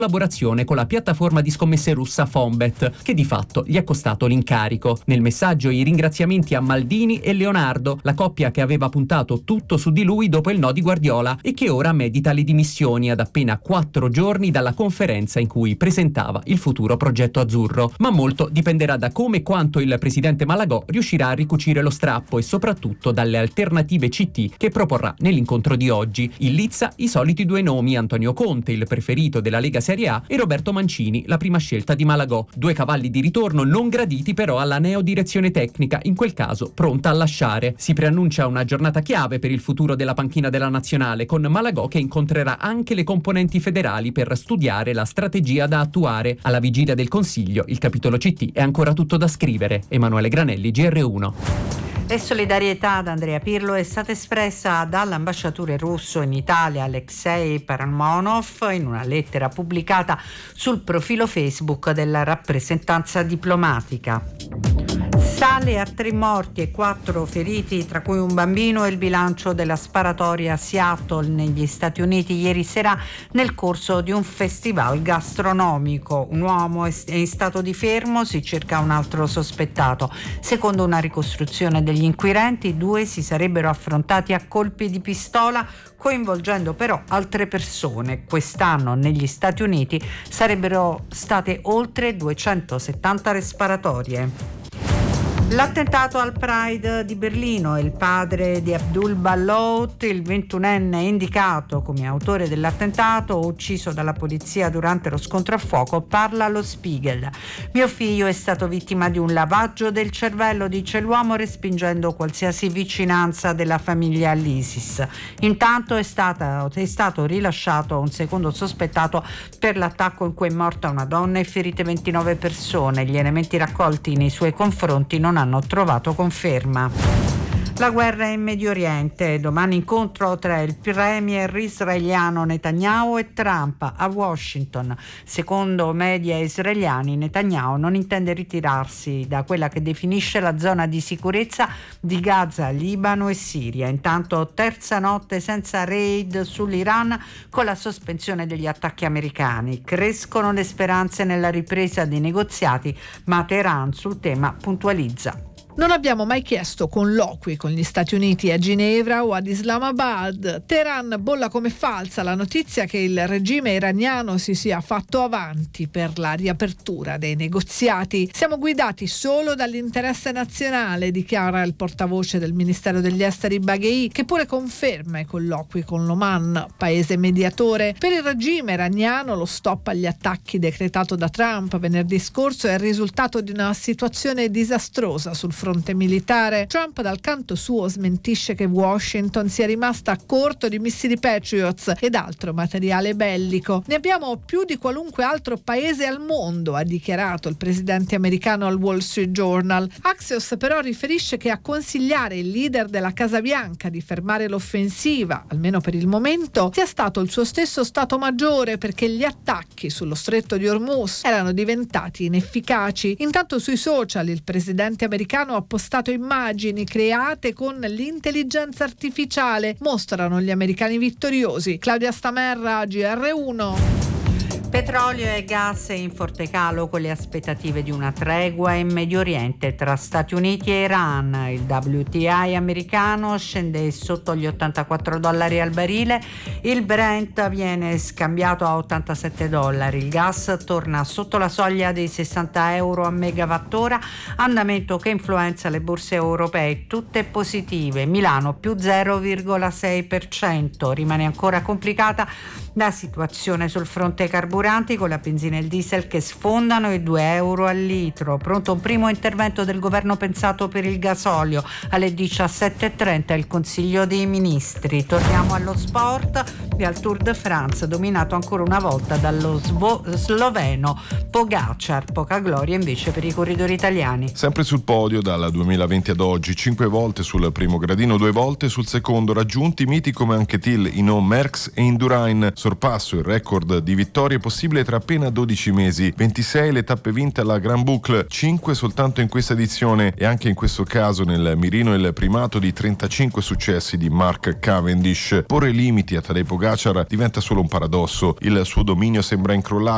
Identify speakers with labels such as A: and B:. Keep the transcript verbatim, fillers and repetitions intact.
A: collaborazione con la piattaforma di scommesse russa Fonbet, che di fatto gli è costato l'incarico. Nel messaggio i ringraziamenti a Maldini e Leonardo, la coppia che aveva puntato tutto su di lui dopo il no di Guardiola e che ora medita le dimissioni ad appena quattro giorni dalla conferenza in cui presentava il futuro progetto azzurro. Ma molto dipenderà da come e quanto il presidente Malagò riuscirà a ricucire lo strappo e soprattutto dalle alternative C T che proporrà nell'incontro di oggi. In lizza i soliti due nomi: Antonio Conte, il preferito della Lega Serie A, e Roberto Mancini, la prima scelta di Malagò. Due cavalli di ritorno non graditi però alla neodirezione tecnica, in quel caso pronta a lasciare. Si preannuncia una giornata chiave per il futuro della panchina della nazionale, con Malagò che incontrerà anche le componenti federali per studiare la strategia da attuare. Alla vigilia del Consiglio il capitolo C T è ancora tutto da scrivere. Emanuele Granelli, G R uno.
B: E solidarietà ad Andrea Pirlo è stata espressa dall'ambasciatore russo in Italia Alexei Paramonov in una lettera pubblicata sul profilo Facebook della rappresentanza diplomatica. Sale a tre morti e quattro feriti, tra cui un bambino, il bilancio della sparatoria a Seattle negli Stati Uniti ieri sera nel corso di un festival gastronomico. Un uomo è in stato di fermo, si cerca un altro sospettato. Secondo una ricostruzione degli inquirenti, due si sarebbero affrontati a colpi di pistola, coinvolgendo però altre persone. Quest'anno negli Stati Uniti sarebbero state oltre duecentosettanta le sparatorie. L'attentato al Pride di Berlino e il padre di Abdul Ballout, il ventunenne indicato come autore dell'attentato ucciso dalla polizia durante lo scontro a fuoco, parla allo Spiegel. Mio figlio è stato vittima di un lavaggio del cervello, dice l'uomo, respingendo qualsiasi vicinanza della famiglia all'ISIS. Intanto è, stata, è stato rilasciato un secondo sospettato per l'attacco in cui è morta una donna e ferite ventinove persone. Gli elementi raccolti nei suoi confronti non hanno trovato conferma. La guerra in Medio Oriente. Domani incontro tra il premier israeliano Netanyahu e Trump a Washington. Secondo media israeliani, Netanyahu non intende ritirarsi da quella che definisce la zona di sicurezza di Gaza, Libano e Siria. Intanto terza notte senza raid sull'Iran con la sospensione degli attacchi americani. Crescono le speranze nella ripresa dei negoziati, ma Teheran sul tema puntualizza.
C: Non abbiamo mai chiesto colloqui con gli Stati Uniti a Ginevra o ad Islamabad. Teheran bolla come falsa la notizia che il regime iraniano si sia fatto avanti per la riapertura dei negoziati. Siamo guidati solo dall'interesse nazionale, dichiara il portavoce del Ministero degli Esteri Baghei, che pure conferma i colloqui con l'Oman, paese mediatore. Per il regime iraniano lo stop agli attacchi decretato da Trump venerdì scorso è il risultato di una situazione disastrosa sul fronte militare. Trump dal canto suo smentisce che Washington sia rimasta a corto di missili Patriots ed altro materiale bellico. Ne abbiamo più di qualunque altro paese al mondo, ha dichiarato il presidente americano al Wall Street Journal. Axios però riferisce che a consigliare il leader della Casa Bianca di fermare l'offensiva, almeno per il momento, sia stato il suo stesso Stato Maggiore, perché gli attacchi sullo stretto di Hormuz erano diventati inefficaci. Intanto sui social il presidente americano ha postato immagini create con l'intelligenza artificiale. Mostrano gli americani vittoriosi. Claudia Stamerra, G R uno.
B: Petrolio e gas in forte calo con le aspettative di una tregua in Medio Oriente tra Stati Uniti e Iran. Il W T I americano scende sotto gli ottantaquattro dollari al barile, il Brent viene scambiato a ottantasette dollari, il gas torna sotto la soglia dei sessanta euro a megawattora, andamento che influenza le borse europee tutte positive. Milano più zero virgola sei per cento, rimane ancora complicata la situazione sul fronte carburanti con la benzina e il diesel che sfondano i due euro al litro. Pronto un primo intervento del governo pensato per il gasolio. Alle diciassette e trenta il Consiglio dei Ministri. Torniamo allo sport e al Tour de France, dominato ancora una volta dallo svo- sloveno Pogacar. Poca gloria invece per i corridori italiani.
D: Sempre sul podio dal duemilaventi ad oggi, cinque volte sul primo gradino, due volte sul secondo, raggiunti miti come Anquetil, Hinault, Merckx e Indurain. Sorpasso il record di vittorie possibile tra appena dodici mesi. ventisei le tappe vinte alla Grand Boucle, cinque soltanto in questa edizione, e anche in questo caso nel mirino il primato di trentacinque successi di Mark Cavendish. Porre limiti a Tadej Pogacar diventa solo un paradosso. Il suo dominio sembra incrollabile